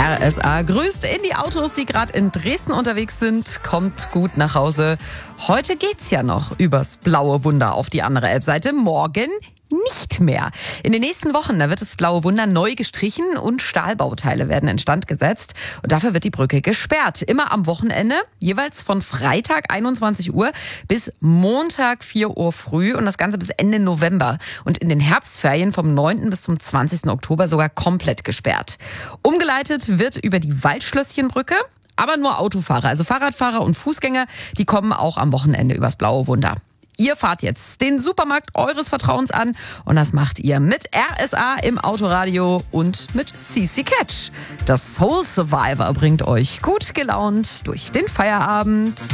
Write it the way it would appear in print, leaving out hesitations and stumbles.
RSA grüßt in die Autos, die gerade in Dresden unterwegs sind. Kommt gut nach Hause. Heute geht's ja noch übers blaue Wunder auf die andere Elbseite. Morgen nicht mehr. In den nächsten Wochen, da wird das blaue Wunder neu gestrichen und Stahlbauteile werden instand gesetzt. Und dafür wird die Brücke gesperrt. Immer am Wochenende, jeweils von Freitag 21 Uhr bis Montag 4 Uhr früh und das Ganze bis Ende November. Und in den Herbstferien vom 9. bis zum 20. Oktober sogar komplett gesperrt. Umgeleitet wird über die Waldschlösschenbrücke. Aber nur Autofahrer, also Fahrradfahrer und Fußgänger, die kommen auch am Wochenende übers blaue Wunder. Ihr fahrt jetzt den Supermarkt eures Vertrauens an und das macht ihr mit RSA im Autoradio und mit CC Catch. Das Soul Survivor bringt euch gut gelaunt durch den Feierabend.